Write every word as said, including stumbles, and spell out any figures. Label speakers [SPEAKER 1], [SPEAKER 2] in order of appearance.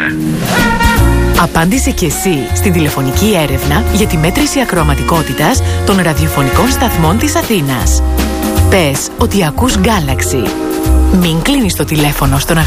[SPEAKER 1] απάντησε.
[SPEAKER 2] Απάντησε κι εσύ στην τηλεφωνική έρευνα για τη μέτρηση ακροαματικότητας των ραδιοφωνικών σταθμών της Αθήνας. Πες ότι ακούς Galaxy. Μην κλείνεις το τηλέφωνο στον